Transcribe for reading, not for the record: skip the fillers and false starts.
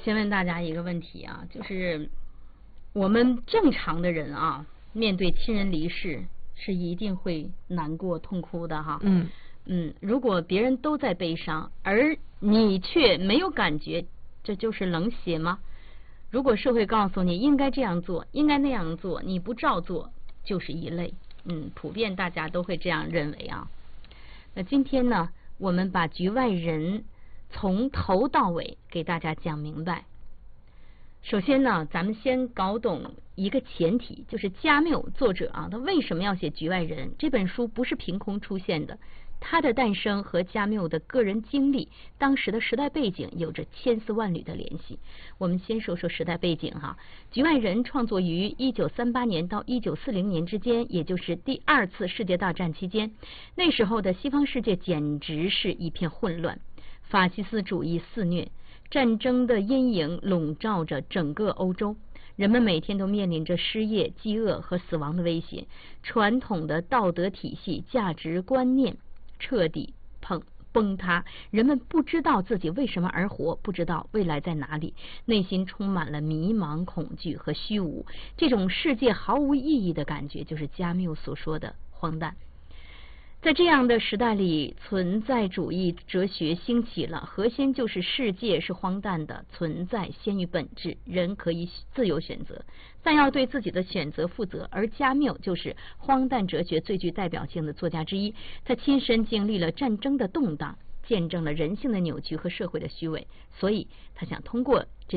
先问大家一个问题啊，就是我们正常的人啊，面对亲人离世是一定会难过痛哭的哈。如果别人都在悲伤，而你却没有感觉，这就是冷血吗？如果社会告诉你应该这样做，应该那样做，你不照做，就是异类。普遍大家都会这样认为啊。那今天呢，我们把局外人从头到尾给大家讲明白。首先呢，咱们先搞懂一个前提，就是加缪作者啊，他为什么要写《局外人》这本书？不是凭空出现的，它的诞生和加缪的个人经历、当时的时代背景有着千丝万缕的联系。我们先说说时代背景哈，《局外人》创作于1938年到1940年之间，也就是第2次世界大战期间。那时候的西方世界简直是一片混乱，法西斯主义肆虐。战争的阴影笼罩着整个欧洲，人们每天都面临着失业、饥饿和死亡的威胁。传统的道德体系、价值观念彻底崩塌，人们不知道自己为什么而活，不知道未来在哪里，内心充满了迷茫、恐惧和虚无。这种世界毫无意义的感觉，就是加缪所说的荒诞。在这样的时代里，存在主义哲学兴起了，核心就是世界是荒诞的，存在先于本质，人可以自由选择，但要对自己的选择负责。而加缪就是荒诞哲学最具代表性的作家之一，他亲身经历了战争的动荡，见证了人性的扭曲和社会的虚伪，所以他想通过